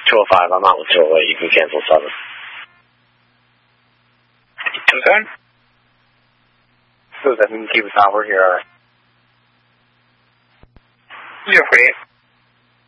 205, I'm out with 208. You can cancel 7. Concern? So that means keep us out. We're here, alright. 048.